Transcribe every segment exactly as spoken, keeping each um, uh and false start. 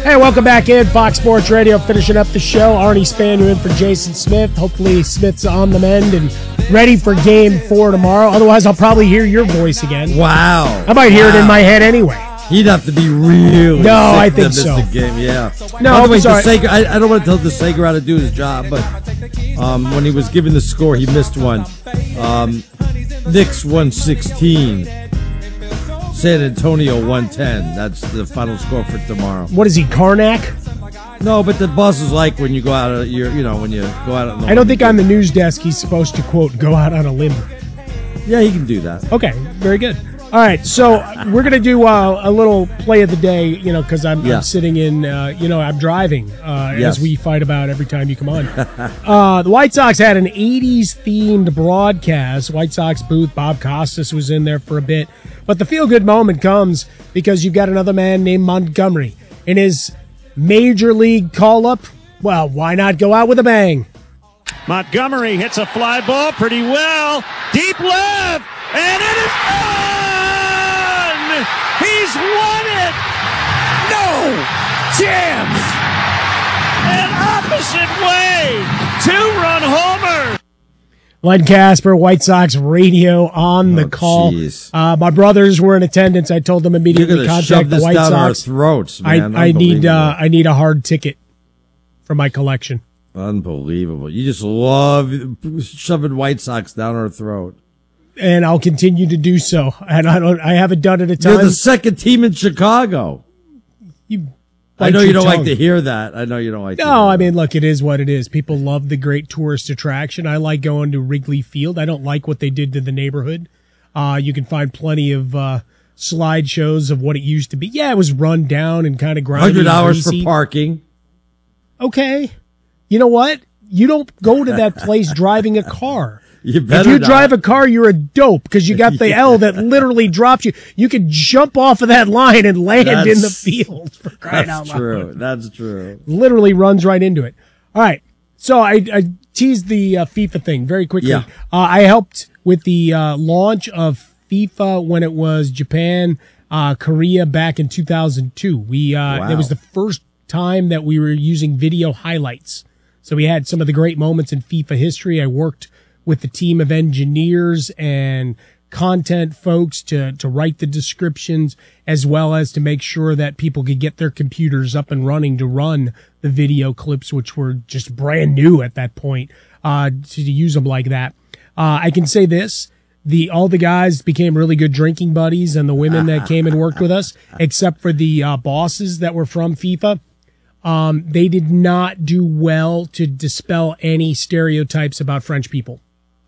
Hey, welcome back in. Fox Sports Radio, finishing up the show. Arnie Spanier in for Jason Smith. Hopefully Smith's on the mend and ready for game four tomorrow. Otherwise, I'll probably hear your voice again. Wow. I might hear wow. it in my head anyway. He'd have to be really No, I sick think to miss so. the game, yeah. No, By the way, sorry. DeSager, I, I don't want to tell DeSager how to do his job, but um, when he was given the score, he missed one. Um, Knicks one sixteen. San Antonio one ten. That's the final score for tomorrow. What is he, Karnak? No, but the boss is like when you go out of your, you know, when you go out on the I don't think on the news desk he's supposed to, quote, go out on a limb. Yeah, he can do that. Okay, very good. All right, so we're going to do uh, a little play of the day, you know, because I'm, Yeah. I'm sitting in, uh, you know, I'm driving, uh, Yes. as we fight about every time you come on. uh, the White Sox had an eighties-themed broadcast. White Sox booth, Bob Costas was in there for a bit. But the feel-good moment comes because you've got another man named Montgomery. In his major league call-up, well, why not go out with a bang? Montgomery hits a fly ball pretty well. Deep left. And it is gone! He's won it! No chance! An opposite way. Two-run homer. Len Casper, White Sox radio on the Oh, call. geez. Uh, my brothers were in attendance. I told them You're immediately going to contact shove the this White down our Sox. throats, I, man. I need uh, Unbelievable. I need a hard ticket for my collection. Unbelievable. You just love shoving White Sox down our throat. And I'll continue to do so. And I don't. I haven't done it a You're time. the second team in Chicago. You I bite know your you don't tongue. like to hear that. I know you don't like to hear No, I that. mean, look, it is what it is. People love the great tourist attraction. I like going to Wrigley Field. I don't like what they did to the neighborhood. Uh, you can find plenty of uh, slideshows of what it used to be. Yeah, it was run down and kind of grimy. one hundred and dollars for greasy. parking. Okay. You know what? You don't go to that place driving a car. You If better you not. drive a car, you're a dope because you got the Yeah. L that literally drops you. You could jump off of that line and land That's- in the field. For crying out That's loud. true. That's true. Literally runs right into it. All right. So I, I teased the uh, FIFA thing very quickly. Yeah. Uh, I helped with the uh, launch of FIFA when it was Japan, uh, Korea back in two thousand two. We uh, Wow. It was the first time that we were using video highlights. So we had some of the great moments in FIFA history. I worked with the team of engineers and content folks to, to write the descriptions, as well as to make sure that people could get their computers up and running to run the video clips, which were just brand new at that point, uh, to, to use them like that. Uh, I can say this. The, all the guys became really good drinking buddies, and the women that came and worked with us, except for the uh, bosses that were from FIFA. Um, they did not do well to dispel any stereotypes about French people.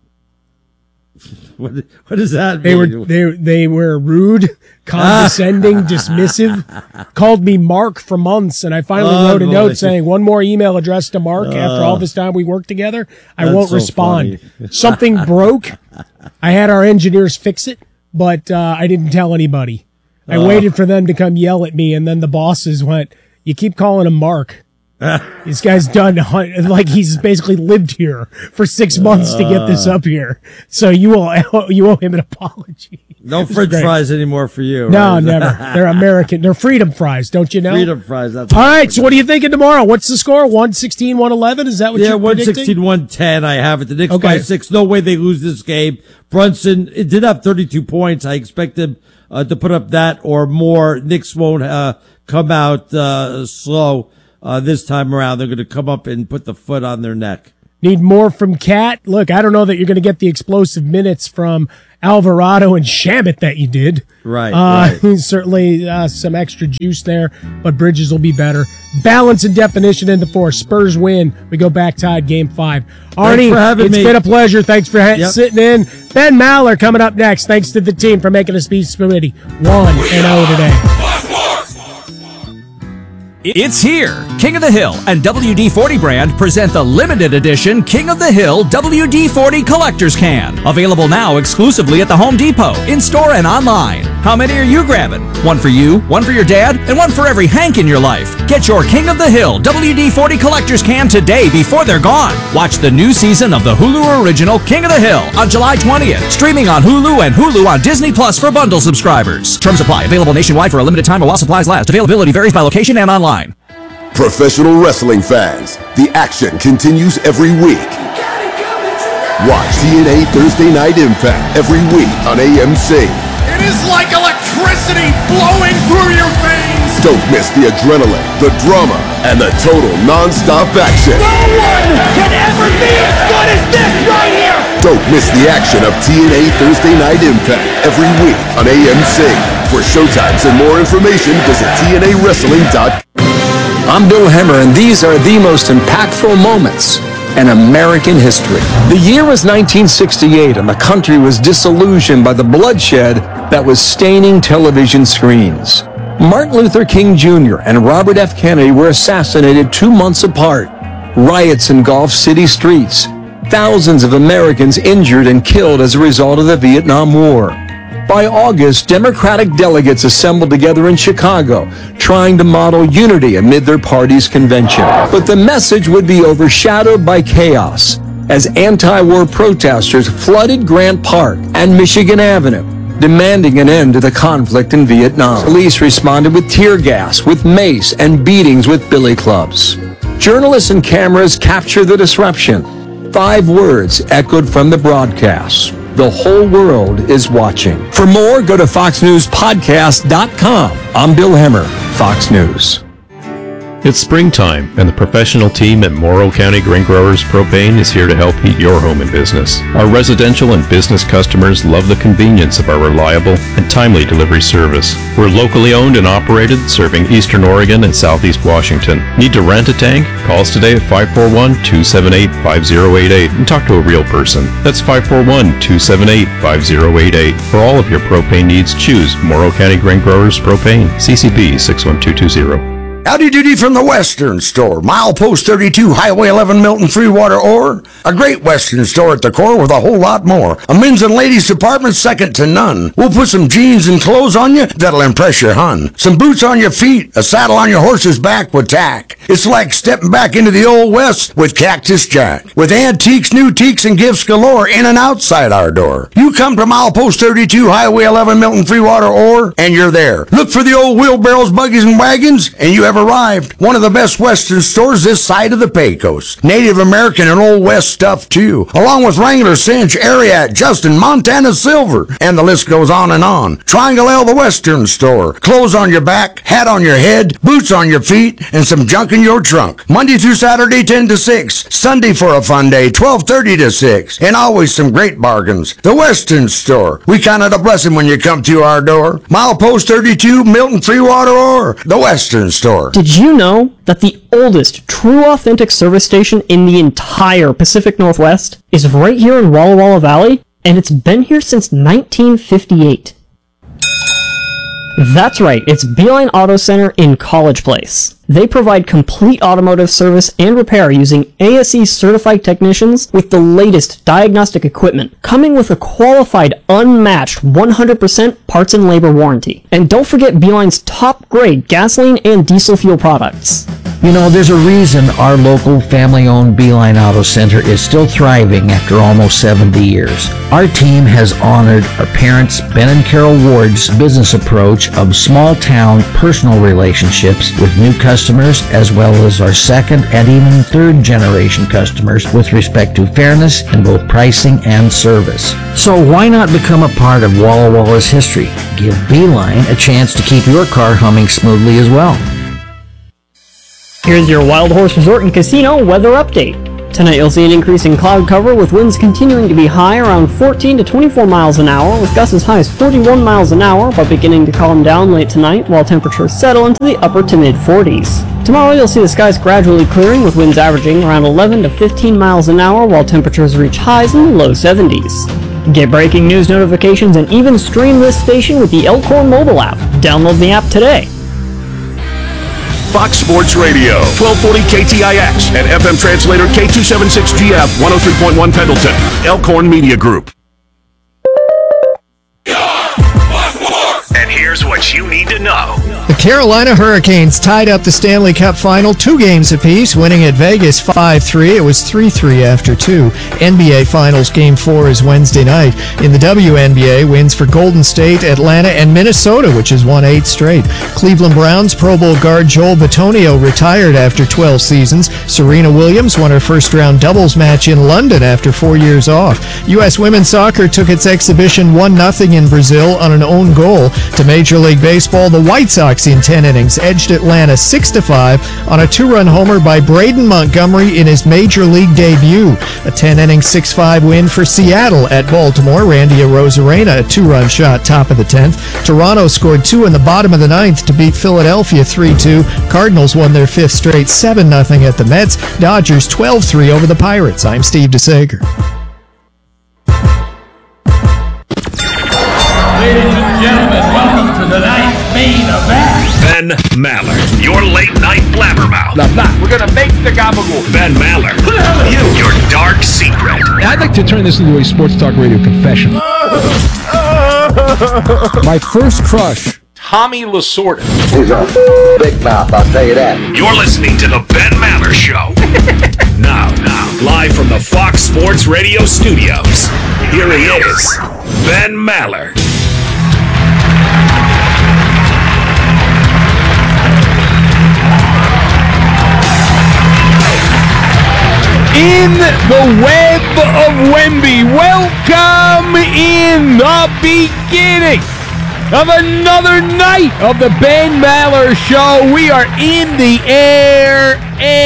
What, what does that They mean? were they they were rude, condescending, dismissive. Called me Mark for months, and I finally Oh, wrote a boy. note saying one more email addressed to Mark after all this time we worked together. I That's won't so respond. funny. Something broke. I had our engineers fix it, but uh, I didn't tell anybody. I Oh. waited for them to come yell at me, and then the bosses went, "You keep calling him Mark." This guy's done a hun- like he's basically lived here for six months to get this up here. So you will you owe him an apology. No This is French great. fries anymore for you. No, right? never. They're American. They're freedom fries, don't you know? Freedom fries. That's All right. So what are you thinking tomorrow? What's the score? one sixteen, one eleven? Is that what Yeah, you're one predicting? sixteen, one ten. I have it. The Knicks Okay. by six. No way they lose this game. Brunson, it did have thirty-two points. I expect them uh, to put up that or more. Knicks won't uh, come out uh, slow uh, this time around. They're going to come up and put the foot on their neck. Need more from Cat? Look, I don't know that you're going to get the explosive minutes from Alvarado and Shamit that you did. Right, Uh, right. Certainly uh, some extra juice there, but Bridges will be better. Balance and definition into four. Spurs win. We go back tied game five. Arnie, for having it's me. been a pleasure. Thanks for ha- Yep. sitting in. Ben Maller coming up next. Thanks to the team for making us be committee. one and oh today. It's here! King of the Hill and W D forty brand present the limited edition King of the Hill W D forty Collector's Can. Available now exclusively at the Home Depot, in-store and online. How many are you grabbing? One for you, one for your dad, and one for every Hank in your life. Get your King of the Hill W D forty Collector's Can today before they're gone. Watch the new season of the Hulu original King of the Hill on July twentieth. Streaming on Hulu and Hulu on Disney Plus for bundle subscribers. Terms apply. Available nationwide for a limited time or while supplies last. Availability varies by location and online. Professional wrestling fans, the action continues every week. Watch T N A Thursday Night Impact every week on A M C. It is like electricity flowing through your veins. Don't miss the adrenaline, the drama, and the total non-stop action. No one can ever be as good as this right here. Don't miss the action of T N A Thursday Night Impact every week on A M C. For showtimes and more information, visit T N A wrestling dot com. I'm Bill Hemmer, and these are the most impactful moments in American history. The year was nineteen sixty-eight, and the country was disillusioned by the bloodshed that was staining television screens. Martin Luther King Junior and Robert F. Kennedy were assassinated two months apart. Riots engulfed city streets. Thousands of Americans injured and killed as a result of the Vietnam War. By August, Democratic delegates assembled together in Chicago, trying to model unity amid their party's convention. But the message would be overshadowed by chaos, as anti-war protesters flooded Grant Park and Michigan Avenue, demanding an end to the conflict in Vietnam. Police responded with tear gas, with mace, and beatings with billy clubs. Journalists and cameras captured the disruption. Five words echoed from the broadcast: the whole world is watching. For more, go to fox news podcast dot com. I'm Bill Hemmer, Fox News. It's springtime, and the professional team at Morrow County Grain Growers Propane is here to help heat your home and business. Our residential and business customers love the convenience of our reliable and timely delivery service. We're locally owned and operated, serving Eastern Oregon and Southeast Washington. Need to rent a tank? Call us today at five four one, two seven eight, five zero eight eight and talk to a real person. That's five four one, two seven eight, five zero eight eight. For all of your propane needs, choose Morrow County Grain Growers Propane, C C B six one two two zero. Howdy doody from the Western Store, Milepost thirty-two, Highway eleven, Milton, Freewater, Ore. A great Western store at the core with a whole lot more. A men's and ladies department second to none. We'll put some jeans and clothes on you that'll impress your hun. Some boots on your feet, a saddle on your horse's back with tack. It's like stepping back into the Old West with Cactus Jack. With antiques, new teaks, and gifts galore in and outside our door. You come to Milepost thirty-two, Highway eleven, Milton, Freewater, Ore, and you're there. Look for the old wheelbarrows, buggies, and wagons, and you have arrived. One of the best Western stores this side of the Pecos. Native American and Old West stuff too, along with Wrangler, Cinch, Ariat, Justin, Montana Silver, and the list goes on and on. Triangle L, the Western Store. Clothes on your back, hat on your head, boots on your feet, and some junk in your trunk. Monday through Saturday, ten to six. Sunday for a fun day, twelve thirty to six. And always some great bargains. The Western Store. We count it a blessing when you come to our door. Milepost thirty-two, Milton, Freewater, Ore. The Western Store. Did you know that the oldest true authentic service station in the entire Pacific Northwest is right here in Walla Walla Valley, and it's been here since nineteen fifty-eight? That's right, it's Beeline Auto Center in College Place. They provide complete automotive service and repair using A S E certified technicians with the latest diagnostic equipment, coming with a qualified, unmatched one hundred percent parts and labor warranty. And don't forget Beeline's top-grade gasoline and diesel fuel products. You know, there's a reason our local family-owned Beeline Auto Center is still thriving after almost seventy years. Our team has honored our parents, Ben and Carol Ward's business approach of small-town personal relationships with new customers, as well as our second and even third-generation customers with respect to fairness in both pricing and service. So why not become a part of Walla Walla's history? Give Beeline a chance to keep your car humming smoothly as well. Here's your Wild Horse Resort and Casino weather update. Tonight you'll see an increase in cloud cover with winds continuing to be high around fourteen to twenty-four miles an hour with gusts as high as forty-one miles an hour, but beginning to calm down late tonight while temperatures settle into the upper to mid forties. Tomorrow you'll see the skies gradually clearing with winds averaging around eleven to fifteen miles an hour while temperatures reach highs in the low seventies. Get breaking news notifications and even stream this station with the Elkhorn mobile app. Download the app today. Fox Sports Radio, twelve forty K T I X and F M translator K two seventy-six G F, one oh three point one Pendleton, Elkhorn Media Group. And here's Here's what you need to know. The Carolina Hurricanes tied up the Stanley Cup final two games apiece, winning at Vegas five three. It was three three after two. N B A Finals Game four is Wednesday night. In the W N B A, wins for Golden State, Atlanta, and Minnesota, which has won eight straight. Cleveland Browns Pro Bowl guard Joel Bitonio retired after twelve seasons. Serena Williams won her first-round doubles match in London after four years off. U S women's soccer took its exhibition one nothing in Brazil on an own goal. To Major League Baseball, the White Sox in ten innings edged Atlanta six to five on a two-run homer by Braden Montgomery in his Major League debut. A ten-inning six five win for Seattle at Baltimore. Randy Arozarena, a two-run shot, top of the tenth. Toronto scored two in the bottom of the ninth to beat Philadelphia three two. Cardinals won their fifth straight seven nothing at the Mets. Dodgers twelve three over the Pirates. I'm Steve DeSager. Ladies and gentlemen, welcome to tonight's main event. Ben Maller, your late night blabbermouth. Blah, blah. We're gonna make the gabagool. Ben Maller, who the hell are you? Your dark secret. I'd like to turn this into a sports talk radio confession. My first crush, Tommy Lasorda. He's a big mouth, I'll tell you that. You're listening to the Ben Maller Show. now, now, live from the Fox Sports Radio studios. Here he is, Ben Maller. in the web of Wemby. Welcome in the beginning of another night of the Ben Maller Show. We are in the air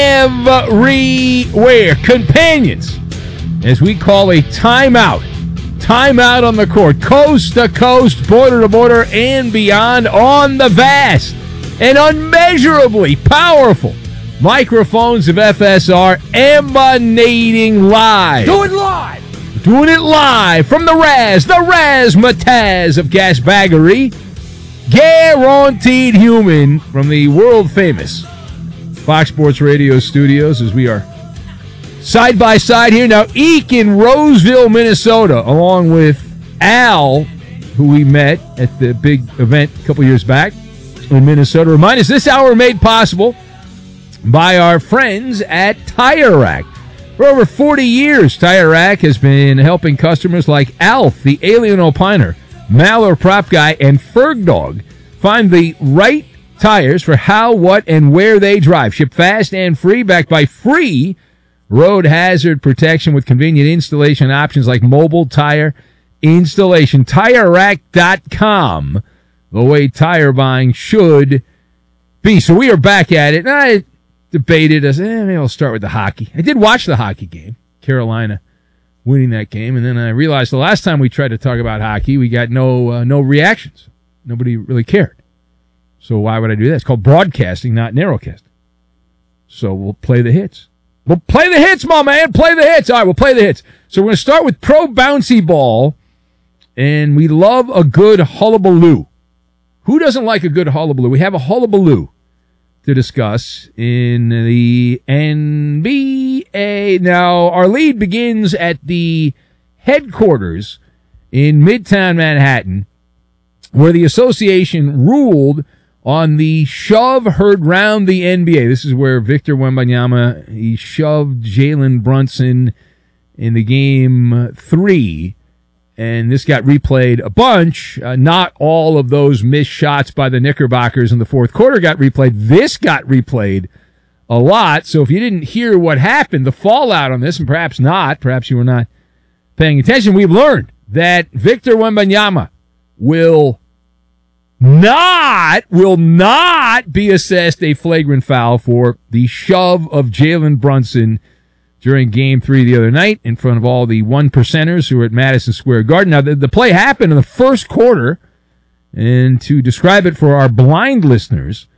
everywhere. Companions, as we call a timeout. Timeout on the court. Coast to coast, border to border, and beyond on the vast and unmeasurably powerful microphones of F S R, emanating live. Do it live. Doing it live from the Raz, the Razzmatazz of gasbaggery. Guaranteed human from the world-famous Fox Sports Radio studios as we are side by side here. Now, Eek in Roseville, Minnesota, along with Al, who we met at the big event a couple years back in Minnesota. Remind us, this hour made possible by our friends at Tire Rack. For over forty years, Tire Rack has been helping customers like Alf, the Alien Opiner, Maller Prop Guy, and Ferg Dog find the right tires for how, what, and where they drive. Ship fast and free, backed by free road hazard protection with convenient installation options like mobile tire installation. Tire Rack dot com, the way tire buying should be. So we are back at it. And I debated, I said, eh, maybe I'll start with the hockey. I did watch the hockey game, Carolina winning that game, and then I realized the last time we tried to talk about hockey, we got no uh, no reactions. Nobody really cared. So why would I do that? It's called broadcasting, not narrowcasting. So we'll play the hits. We'll play the hits, my man. Play the hits. All right, we'll play the hits. So we're going to start with Pro Bouncy Ball, and we love a good hullabaloo. Who doesn't like a good hullabaloo? We have a hullabaloo to discuss in the N B A. Now, our lead begins at the headquarters in Midtown Manhattan, where the association ruled on the shove heard round the N B A. This is where Victor Wembanyama, he shoved Jalen Brunson in the game three, and this got replayed a bunch. Uh, not all of those missed shots by the Knickerbockers in the fourth quarter got replayed. This got replayed a lot. So if you didn't hear what happened, the fallout on this, and perhaps not, perhaps you were not paying attention, we've learned that Victor Wembanyama will not, will not be assessed a flagrant foul for the shove of Jalen Brunson during game three the other night in front of all the one percenters who were at Madison Square Garden. Now, the, the play happened in the first quarter, and to describe it for our blind listeners,